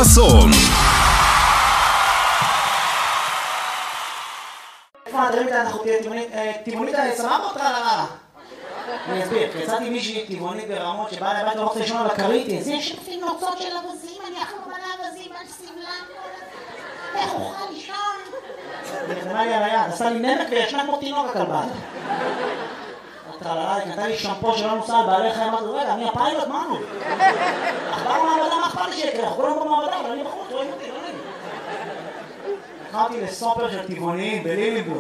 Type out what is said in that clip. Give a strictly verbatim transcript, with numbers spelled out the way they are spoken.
חסון. איפה הדברים כאלה, אנחנו טבעונית סבבה או טרללה? אני אסביר, יצאתי מישהי טבעונית ברמות שבאה לבית לא רוצה לישון על הכרית. זה שפים נוצות של אבזים, אני אכלו מלא אבזים על סבלם. איך אוכל לישון? היא נתנה לי על היד, עשה לי נמק וישנה כמו תינוק הכלבה. הטרללה, היא נתנה לי שמפו שלא נוסע על בעלי חיים, אמרתי, רגע, אני הפיילוט, מה נו? עכבר מעבודה, מה אכפת לי שיקרה? אנחנו כולם במעבדה, אבל אני בחוץ, רואים אותי, לא נעים. נכנסתי לסופר של טבעוניים בליליבלום.